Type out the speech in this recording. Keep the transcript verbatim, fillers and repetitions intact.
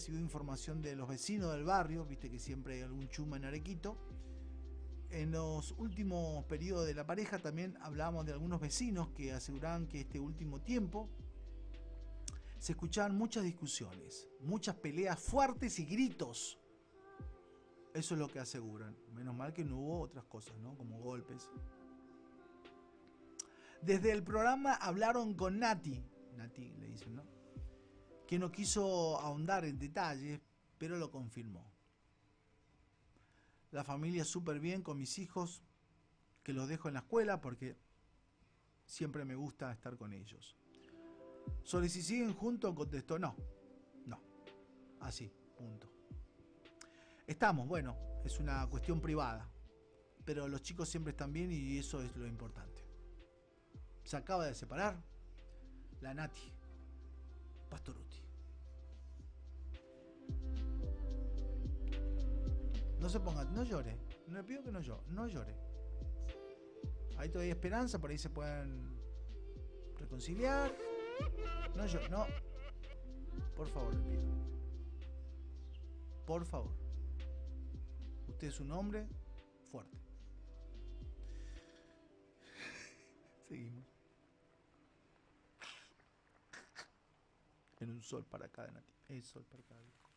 recibido información de los vecinos del barrio, viste que siempre hay algún chuma en Arequito. En los últimos periodos de la pareja también hablábamos de algunos vecinos que aseguraban que este último tiempo se escuchaban muchas discusiones, muchas peleas fuertes y gritos. Eso es lo que aseguran. Menos mal que no hubo otras cosas, ¿no? Como golpes. Desde el programa hablaron con Nati, Nati le dicen, ¿no? Que no quiso ahondar en detalles, pero lo confirmó. La familia súper bien con mis hijos, que los dejo en la escuela porque siempre me gusta estar con ellos. Sobre si siguen juntos, contestó no, no, así, punto. Estamos, bueno, es una cuestión privada, pero los chicos siempre están bien y eso es lo importante. Se acaba de separar la Nati Pastorutti. No se ponga, no llore, no le pido que no llore, no llore. Ahí todavía hay esperanza, por ahí se pueden reconciliar. No llore, no. Por favor, le pido. Por favor. Usted es un hombre fuerte. Seguimos. En un sol para cada Nati. El sol para cada día.